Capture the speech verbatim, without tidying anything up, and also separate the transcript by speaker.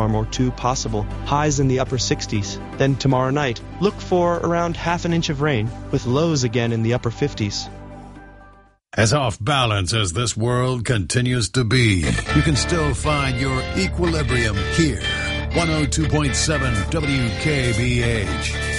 Speaker 1: thunderstorm or two possible, highs in the upper sixties. Then tomorrow night, look for around half an inch of rain, with lows again in the upper fifties.
Speaker 2: As off balance as this world continues to be, you can still find your equilibrium here. one oh two point seven W K B H.